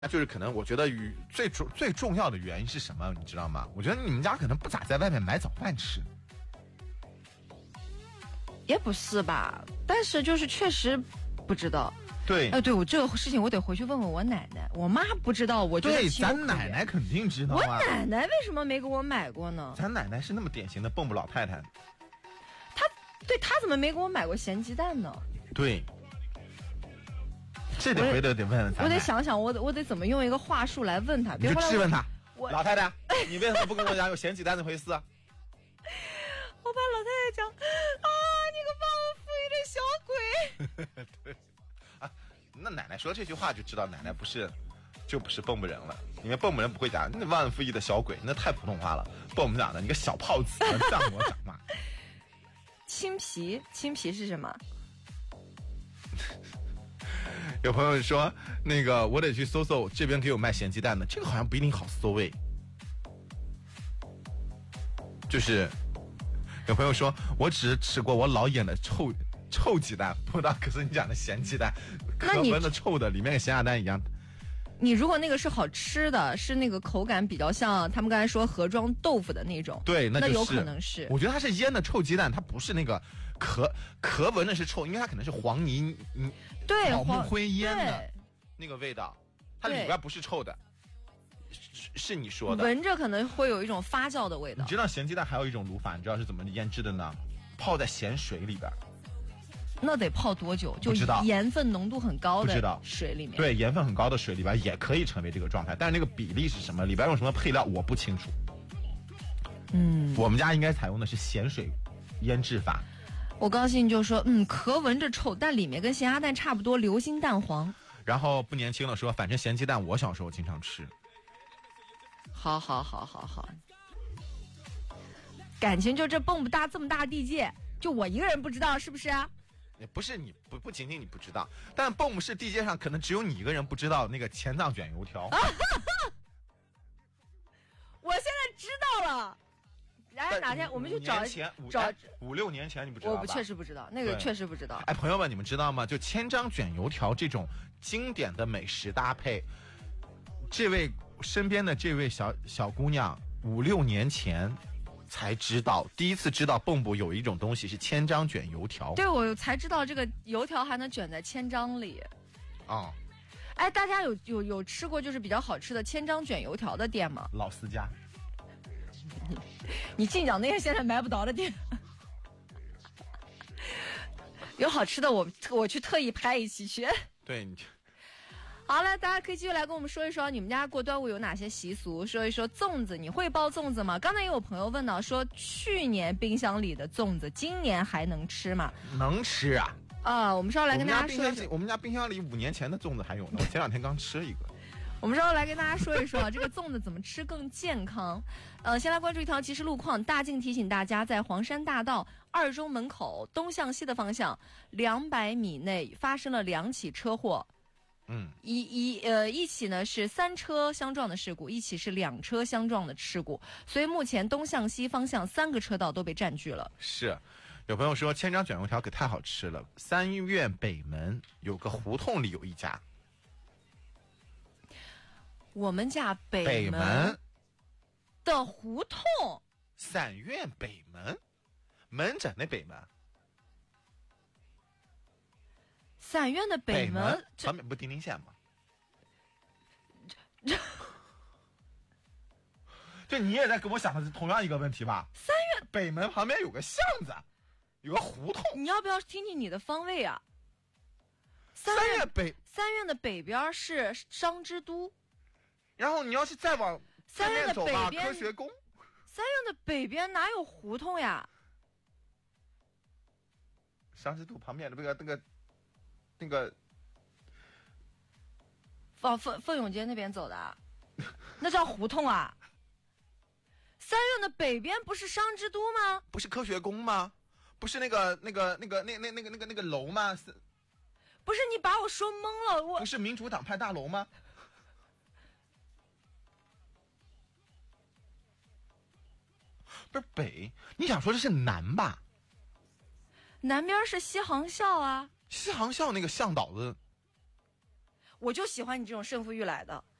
就是可能我觉得最重要的原因是什么，你知道吗？我觉得你们家可能不咋在外面买早饭吃。 也不是吧，但是就是确实不知道。 对， 对我这个事情我得回去问问我奶奶，我妈不知道，我觉得对，咱奶奶肯定知道啊。 我奶奶为什么没给我买过呢？ 咱奶奶是那么典型的蹦蹦老太太。 她怎么没给我买过咸鸡蛋呢？ 对。这得回头得问问咱。 我得想想，我得怎么用一个话术来问他。 你就质问他，老太太，你为什么不跟我讲有咸鸡蛋这回事啊？ 我怕老太太讲啊，你个忘恩负义的小鬼。 对啊，那奶奶说这句话就知道奶奶不是蹦蹦人了，因为蹦蹦人不会讲那忘恩负义的小鬼，那太普通话了。蹦蹦讲的你个小炮子，让我讲嘛。 青皮是什么？ 有朋友说那个我得去搜搜这边给我卖咸鸡蛋的，这个好像不一定好搜诶。就是有朋友说我只是吃过我老远的臭鸡蛋，不知道可是你讲的咸鸡蛋，可闻的臭的，里面跟咸鸭蛋一样。 你如果那个是好吃的，是那个口感比较像他们刚才说盒装豆腐的那种， 对，那有可能是。 我觉得它是腌的臭鸡蛋，它不是那个壳闻的是臭，因为它可能是黄泥草木灰腌的那个味道，它里边不是臭的，是你说的。 闻着可能会有一种发酵的味道。 你知道咸鸡蛋还有一种卤法，你知道是怎么腌制的呢？泡在咸水里边。 那得泡多久？就盐分浓度很高的水里面。 对，盐分很高的水里边也可以成为这个状态，但是那个比例是什么？里边用什么配料我不清楚。我们家应该采用的是咸水腌制法。 我高兴就说，壳闻着臭，但里面跟咸鸭蛋差不多，流心蛋黄。 然后不年轻了说，反正咸鸡蛋我小时候经常吃。 好，感情就这蹦不大这么大地界，就我一个人不知道是不是啊？ 也不是你不仅仅你不知道，但蹦不是地界上可能只有你一个人不知道那个千藏卷油条。 我现在知道了。然后哪天我们去找 5-6年前你不知道吧？ 我确实不知道，那个确实不知道。 哎，朋友们，你们知道吗？就千张卷油条这种经典的美食搭配，这位身边的这位小姑娘5-6年前才知道，第一次知道蚌埠有一种东西是千张卷油条。 对，我才知道这个油条还能卷在千张里。 啊、 哎，大家有吃过就是比较好吃的千张卷油条的店吗？ 老四家。 你净讲那些现在买不着的店。有好吃的我去特意拍一期去。 对。 好了，大家可以继续来跟我们说一说你们家过端午有哪些习俗，说一说粽子，你会包粽子吗？刚才也有朋友问到说，去年冰箱里的粽子今年还能吃吗？ 能吃啊。 我们稍后来跟大家说一说。 我们家冰箱里5年前的粽子还有呢，我前2天刚吃一个。 我们稍后来跟大家说一说这个粽子怎么吃更健康。先来关注一条即时路况，大靖提醒大家，在黄山大道2中门口东向西的方向200米内发生了2起车祸。一起呢是3车相撞的事故，一起是2车相撞的事故，所以目前东向西方向3个车道都被占据了。 是，有朋友说千张卷油条可太好吃了，三院北门有个胡同里有一家。 我们家北门的胡同， 三院北门，门诊的北门。 三院的北门旁边不丁丁县吗？这你也在跟我想的是同样一个问题吧？ 三院北门旁边有个巷子，有个胡同。 你要不要听听你的方位啊？ 三院的北边是商之都， 然后你要是再往三院的走吧，科学宫。 三院的北边哪有胡同呀？ 商之都旁边的那个往凤永街那边走的，那叫胡同啊。三院的北边不是商之都吗？ 不是科学宫吗？不是那个楼吗？ 不是，你把我说懵了。 不是民主党派大楼吗？不是北，你想说这是南吧？ 南边是西航校啊。 西航校那个向导的， 我就喜欢你这种胜负欲来的。